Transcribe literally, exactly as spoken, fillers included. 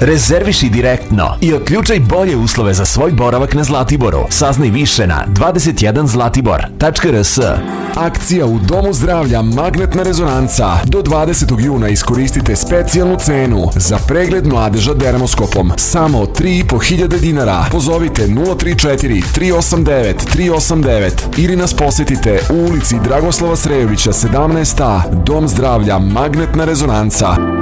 Rezerviši direktno i otključaj bolje uslove za svoj boravak na Zlatiboru. Saznaj više na dvadeset jedan zlatibor tačka r s. Akcija u Domu zdravlja Magnetna rezonanca. Do dvadesetog juna iskoristite specijalnu cenu za pregled mladeža dermoskopom. Samo tri i po hiljade dinara. Pozovite nula tri četiri tri osam devet tri osam devet ili nas posetite u ulici Dragoslava Srejovića sedamnaest a. Dom zdravlja Magnetna rezonanca.